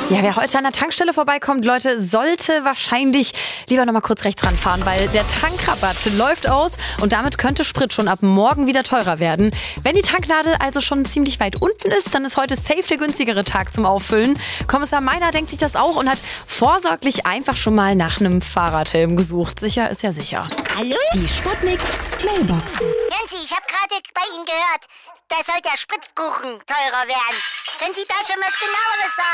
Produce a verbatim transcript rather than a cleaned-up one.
Ja, wer heute an der Tankstelle vorbeikommt, Leute, sollte wahrscheinlich lieber noch mal kurz rechts ranfahren, weil der Tankrabatt läuft aus und damit könnte Sprit schon ab morgen wieder teurer werden. Wenn die Tanknadel also schon ziemlich weit unten ist, dann ist heute safe der günstigere Tag zum Auffüllen. Kommissar Meiner denkt sich das auch und hat vorsorglich einfach schon mal nach einem Fahrradhelm gesucht. Sicher ist ja sicher. Hallo? Die Sputnik Mailbox. Janzi, ich habe gerade bei Ihnen gehört, da soll der Spritzkuchen teurer werden. Können Sie da schon was Genaueres sagen?